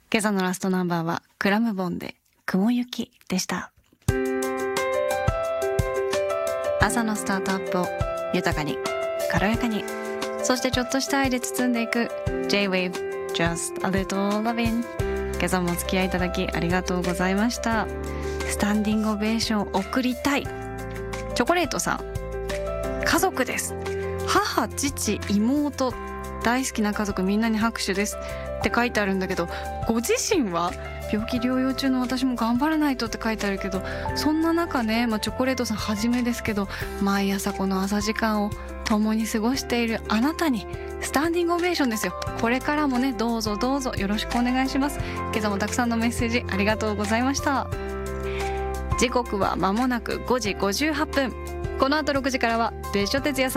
今朝のラストナンバーはクラムボンで雲行きでした。朝のスタートアップを豊かに軽やかに、そしてちょっとした愛で包んでいく J-Wave Just a Little Lovin'。 今朝もお付き合いいただきありがとうございました。スタンディングオベーション送りたい。チョコレートさん、家族です。母、父、妹、大好きな家族みんなに拍手ですって書いてあるんだけど、ご自身は病気療養中の私も頑張らないとって書いてあるけど、そんな中ね、チョコレートさんはじめですけど、毎朝この朝時間を共に過ごしているあなたにスタンディングオベーションですよ。これからもね、どうぞどうぞよろしくお願いします。今朝もたくさんのメッセージありがとうございました。時刻は間もなく5時58分。この後6時からは別所哲也さん